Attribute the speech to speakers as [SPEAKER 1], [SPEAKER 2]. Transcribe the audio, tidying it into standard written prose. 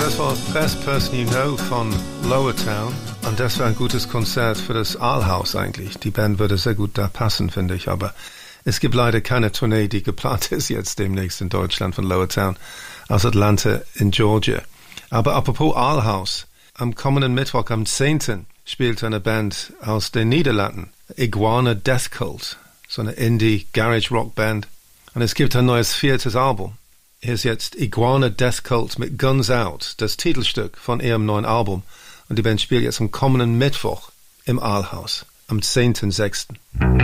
[SPEAKER 1] das war Best Person You Know von Lower Town. Und das war ein gutes Konzert für das Aalhaus eigentlich. Die Band würde sehr gut da passen, finde ich. Aber es gibt leider keine Tournee, die geplant ist jetzt demnächst in Deutschland von Lower Town aus Atlanta in Georgia. Aber apropos Aalhaus, am kommenden Mittwoch, am 10. spielt eine Band aus den Niederlanden, Iguana Death Cult, so eine Indie-Garage-Rock-Band. Und es gibt ein neues 4. Album. Hier ist jetzt Iguana Death Cult mit Guns Out, das Titelstück von ihrem neuen Album. Und die Band spielt jetzt am kommenden Mittwoch im Aalhaus, am 10.06.